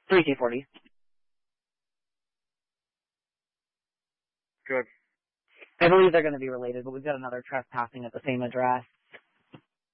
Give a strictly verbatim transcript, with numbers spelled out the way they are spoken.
three K forty. Good. I believe they're going to be related, but we've got another trespassing at the same address.